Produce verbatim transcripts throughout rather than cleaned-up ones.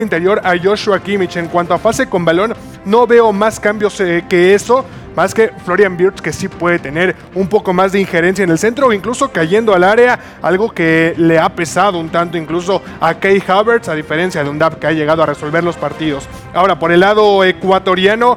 interior a Joshua Kimmich. En cuanto a fase con balón, no veo más cambios eh, que eso, más que Florian Wirtz, que sí puede tener un poco más de injerencia en el centro o incluso cayendo al área, algo que le ha pesado un tanto incluso a Kai Havertz, a diferencia de un Undav que ha llegado a resolver los partidos. Ahora, por el lado ecuatoriano,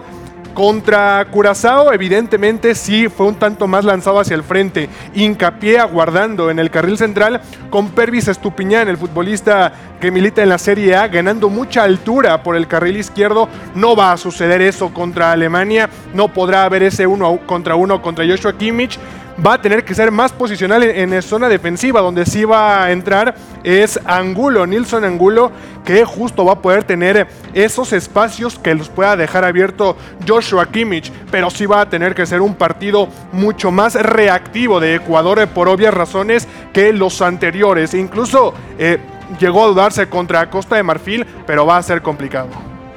contra Curazao, evidentemente sí fue un tanto más lanzado hacia el frente, hincapié aguardando en el carril central con Pervis Estupiñán, el futbolista que milita en la Serie A, ganando mucha altura por el carril izquierdo. No va a suceder eso contra Alemania, no podrá haber ese uno contra uno contra Joshua Kimmich. Va a tener que ser más posicional en, en zona defensiva, donde sí va a entrar es Angulo, Nilson Angulo, que justo va a poder tener esos espacios que los pueda dejar abierto Joshua Kimmich, pero sí va a tener que ser un partido mucho más reactivo de Ecuador por obvias razones que los anteriores. Incluso eh, llegó a dudarse contra Costa de Marfil, pero va a ser complicado.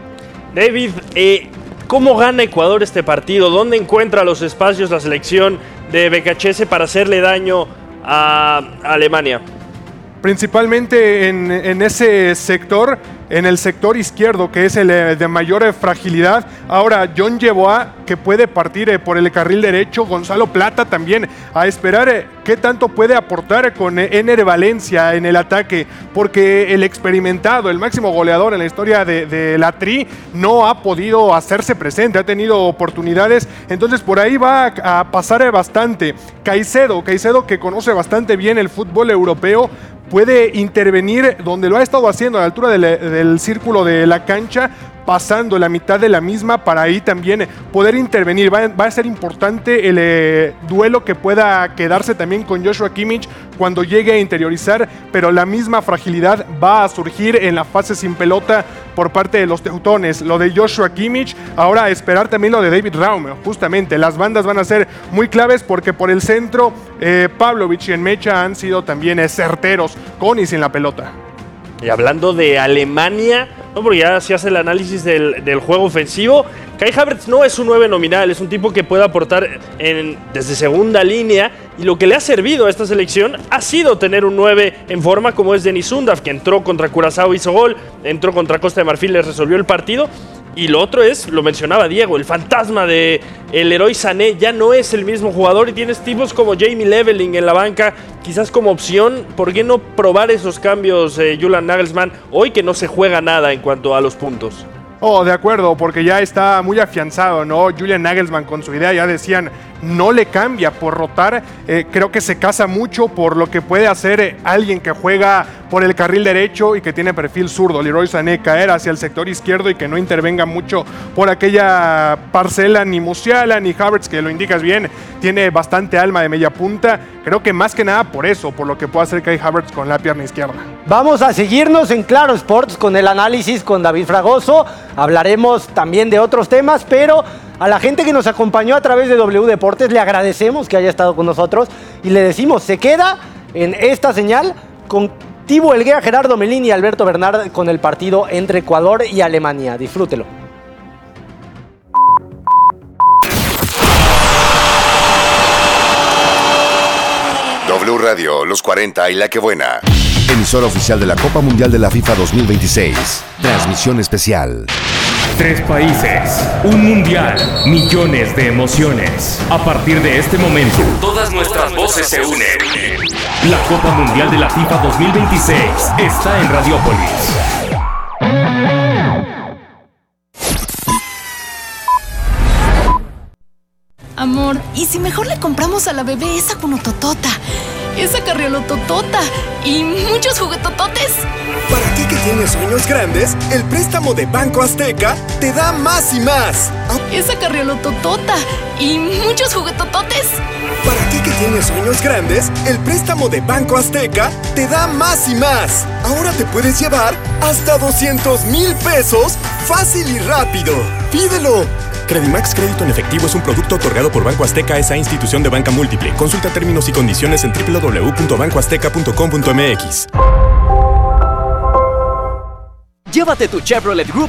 David, eh, ¿cómo gana Ecuador este partido? ¿Dónde encuentra los espacios la selección de Becachese para hacerle daño a Alemania? Principalmente en, en ese sector, en el sector izquierdo, que es el de mayor fragilidad. Ahora, John Yeboah, que puede partir por el carril derecho, Gonzalo Plata también, a esperar qué tanto puede aportar con Ener Valencia en el ataque, porque el experimentado, el máximo goleador en la historia de, de la Tri, no ha podido hacerse presente, ha tenido oportunidades, entonces por ahí va a, a pasar bastante. Caicedo, Caicedo que conoce bastante bien el fútbol europeo, puede intervenir donde lo ha estado haciendo, a la altura del, del círculo de la cancha, pasando la mitad de la misma para ahí también poder intervenir. Va, va a ser importante el eh, duelo que pueda quedarse también con Joshua Kimmich cuando llegue a interiorizar, pero la misma fragilidad va a surgir en la fase sin pelota por parte de los teutones. Lo de Joshua Kimmich, ahora esperar también lo de David Raum. Justamente, las bandas van a ser muy claves porque por el centro eh, Pavlovic y Enmecha han sido también eh, certeros con y sin la pelota. Y hablando de Alemania, no, porque ya se hace el análisis del, del juego ofensivo, Kai Havertz no es un nueve nominal, es un tipo que puede aportar en, desde segunda línea, y lo que le ha servido a esta selección ha sido tener un nueve en forma como es Denis Undav, que entró contra Curazao, hizo gol, entró contra Costa de Marfil, les resolvió el partido. Y lo otro es, lo mencionaba Diego, el fantasma de el Leroy Sané ya no es el mismo jugador y tienes tipos como Jamie Leveling en la banca, quizás como opción. ¿Por qué no probar esos cambios, eh, Julian Nagelsmann, hoy que no se juega nada en cuanto a los puntos? Oh, de acuerdo, porque ya está muy afianzado, ¿no? Julian Nagelsmann con su idea, ya decían, no le cambia por rotar. Eh, creo que se casa mucho por lo que puede hacer eh, alguien que juega por el carril derecho y que tiene perfil zurdo. Leroy Sané, caer hacia el sector izquierdo y que no intervenga mucho por aquella parcela, ni Musiala ni Havertz, que lo indicas bien, tiene bastante alma de media punta. Creo que más que nada por eso, por lo que puede hacer Kai Havertz con la pierna izquierda. Vamos a seguirnos en Claro Sports con el análisis con David Fragoso. Hablaremos también de otros temas, pero a la gente que nos acompañó a través de W Deportes le agradecemos que haya estado con nosotros y le decimos, se queda en esta señal con Tibo Helguera, Gerardo Melín y Alberto Bernard con el partido entre Ecuador y Alemania. Disfrútelo. W Radio, Los cuarenta y La Que Buena. Emisora oficial de la Copa Mundial de la FIFA dos mil veintiséis. Transmisión especial. Tres países, un mundial, millones de emociones. A partir de este momento, todas nuestras voces se unen. La Copa Mundial de la FIFA dos mil veintiséis está en Radiópolis. Amor, ¿y si mejor le compramos a la bebé esa cunototota, esa carriolototota y muchos juguetototes? Para ti que tienes sueños grandes, el préstamo de Banco Azteca te da más y más. Esa carriolototota y muchos juguetototes. Para ti que tienes sueños grandes, el préstamo de Banco Azteca te da más y más. Ahora te puedes llevar hasta doscientos mil pesos fácil y rápido. ¡Pídelo! Credimax Crédito en Efectivo es un producto otorgado por Banco Azteca, esa institución de banca múltiple. Consulta términos y condiciones en doble u doble u doble u punto banco azteca punto com punto m x. Llévate tu Chevrolet Group